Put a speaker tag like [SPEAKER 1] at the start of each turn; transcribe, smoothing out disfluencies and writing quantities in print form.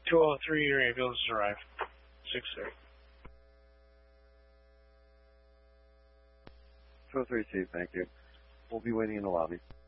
[SPEAKER 1] 203, your ambulance has arrived. 6-6.
[SPEAKER 2] 203, thank you. We'll be waiting in the lobby.